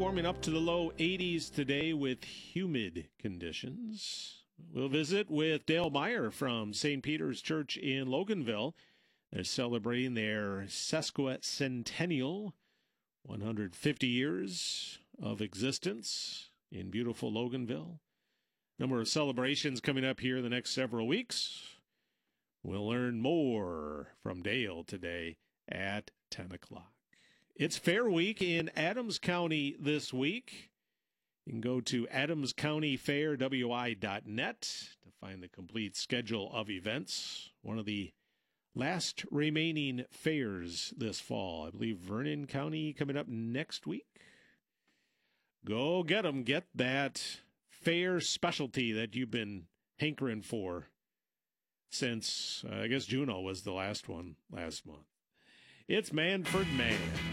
Warming up to the low 80s today with humid conditions. We'll visit with Dale Meyer from St. Peter's Church in Loganville. They're celebrating their sesquicentennial, 150 years of existence in beautiful Loganville. Number of celebrations coming up here in the next several weeks. We'll learn more from Dale today at 10 o'clock. It's Fair Week in Adams County this week. You can go to adamscountyfairwi.net to find the complete schedule of events. One of the last remaining fairs this fall. I believe Vernon County coming up next week. Go get them. Get that fair specialty that you've been hankering for since, I guess, Juneau was the last one last month. It's Manford Man.